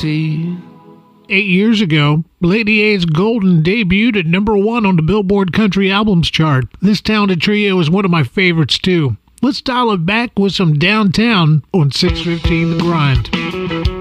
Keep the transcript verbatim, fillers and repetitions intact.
see. Eight years ago, Lady A's Golden debuted at number one on the Billboard Country Albums chart. This talented trio is one of my favorites, too. Let's dial it back with some Downtown on six fifteen The Grind.